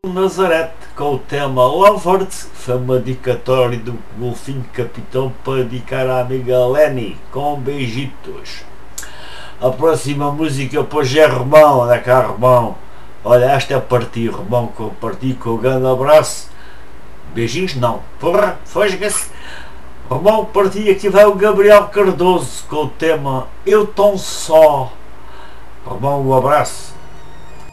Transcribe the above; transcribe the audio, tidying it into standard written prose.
Nazareth com o tema Lovert, fama dedicatório do Golfinho Capitão para dedicar à amiga Lenny, com beijitos. A próxima música pois é Romão, olha cá Romão, olha esta é para ti Romão, que eu parti com o grande abraço, beijinhos não, porra, fosga-se. Romão, parti, aqui vai o Gabriel Cardoso com o tema Eu Tão Só. Romão, um abraço.